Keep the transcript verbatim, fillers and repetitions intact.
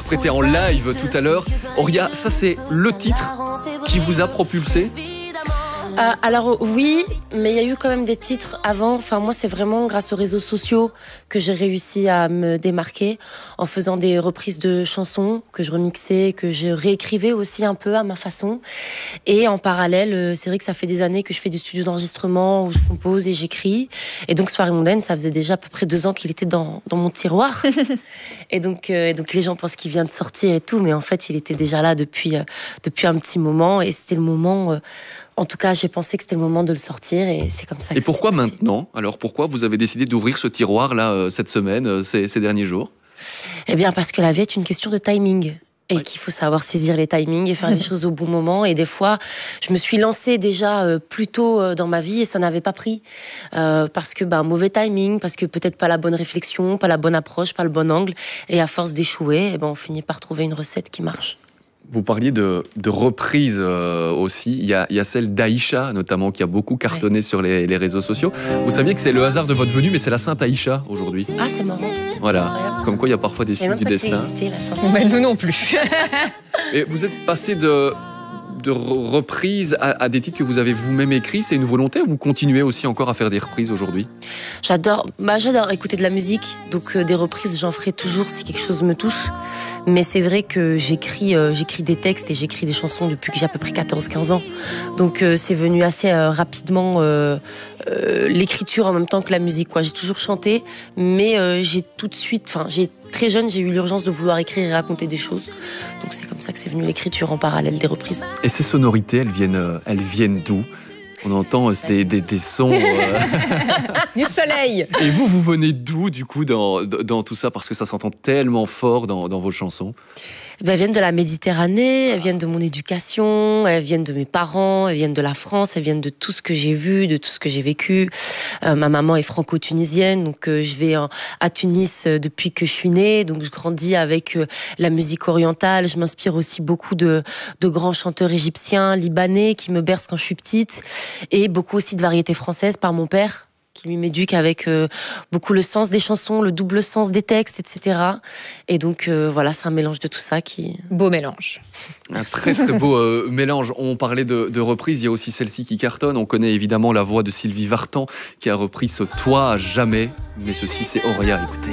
interprété en live tout à l'heure. Auria, ça c'est le titre qui vous a propulsé ? Euh, alors oui, mais il y a eu quand même des titres avant. Enfin moi c'est vraiment grâce aux réseaux sociaux que j'ai réussi à me démarquer en faisant des reprises de chansons que je remixais, que je réécrivais aussi un peu à ma façon. Et en parallèle, c'est vrai que ça fait des années que je fais du studio d'enregistrement où je compose et j'écris. Et donc Soirée mondaine, ça faisait déjà à peu près deux ans qu'il était dans, dans mon tiroir. et, donc, euh, et donc les gens pensent qu'il vient de sortir et tout, mais en fait il était déjà là depuis, euh, depuis un petit moment et c'était le moment... Euh, En tout cas, j'ai pensé que c'était le moment de le sortir et c'est comme ça que Et ça pourquoi s'est passé. maintenant ? Alors pourquoi vous avez décidé d'ouvrir ce tiroir là euh, cette semaine, euh, ces, ces derniers jours ? Eh bien, parce que la vie est une question de timing. Et Ouais. qu'il faut savoir saisir les timings et faire les choses au bon moment. Et des fois, je me suis lancée déjà euh, plus tôt euh, dans ma vie et ça n'avait pas pris. Euh, parce que, bah, mauvais timing, parce que peut-être pas la bonne réflexion, pas la bonne approche, pas le bon angle. Et à force d'échouer, eh ben, on finit par trouver une recette qui marche. Vous parliez de, de reprises euh, aussi. Il y a, il y a celle d'Aïcha, notamment, qui a beaucoup cartonné ouais. sur les, les réseaux sociaux. Vous saviez que c'est le hasard de votre venue, mais c'est la Sainte Aïcha aujourd'hui. Ah, c'est marrant. Voilà. Incroyable. Comme quoi, il y a parfois des signes du destin. Existé, la Sainte Aïcha. Nous non plus. Et vous êtes passé de, de reprises à, à des titres que vous avez vous-même écrits. C'est une volonté ou vous continuez aussi encore à faire des reprises aujourd'hui ? J'adore, bah j'adore écouter de la musique, donc euh, des reprises j'en ferai toujours si quelque chose me touche. Mais c'est vrai que j'écris, euh, j'écris des textes et j'écris des chansons depuis que j'ai à peu près quatorze quinze ans. Donc euh, c'est venu assez euh, rapidement euh, euh, l'écriture en même temps que la musique, quoi. J'ai toujours chanté, mais euh, j'ai tout de suite, enfin j'ai très jeune, j'ai eu l'urgence de vouloir écrire et raconter des choses. Donc c'est comme ça que c'est venu l'écriture en parallèle des reprises. Et ces sonorités, elles viennent, elles viennent d'où ? On entend euh, des, des, des sons... Euh... du soleil. Et vous, vous venez d'où, du coup, dans, dans tout ça ? Parce que ça s'entend tellement fort dans, dans vos chansons. Ben, elles viennent de la Méditerranée, elles viennent de mon éducation, elles viennent de mes parents, elles viennent de la France, elles viennent de tout ce que j'ai vu, de tout ce que j'ai vécu. Euh, ma maman est franco-tunisienne, donc euh, je vais en, à Tunis euh, depuis que je suis née, donc je grandis avec euh, la musique orientale. Je m'inspire aussi beaucoup de, de grands chanteurs égyptiens, libanais, qui me bercent quand je suis petite, et beaucoup aussi de variétés françaises par mon père, qui lui m'éduque avec euh, beaucoup le sens des chansons, le double sens des textes, et cetera. Et donc euh, voilà, c'est un mélange de tout ça qui... Beau mélange. Un très très beau euh, mélange. On parlait de, de reprises, il y a aussi celle-ci qui cartonne. On connaît évidemment la voix de Sylvie Vartan qui a repris ce « Toi à jamais ». Mais ceci, c'est Auria, écoutez.